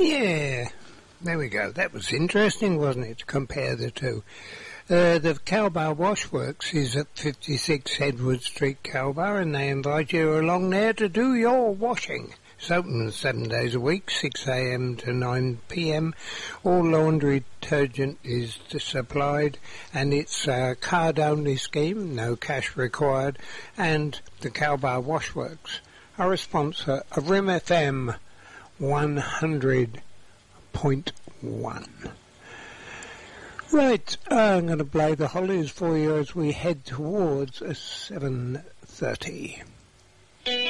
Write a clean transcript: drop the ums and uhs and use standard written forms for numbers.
Yeah, there we go. That was interesting, wasn't it, to compare the two? The Cowbar Washworks is at 56 Edward Street, Cowbar, and they invite you along there to do your washing. It's open 7 days a week, 6 a.m. to 9 p.m. All laundry detergent is supplied, and it's a card-only scheme, no cash required, and the Cowbar Washworks are a sponsor of Rim FM 100.1. Right, I'm going to play the Hollies for you as we head towards 7:30.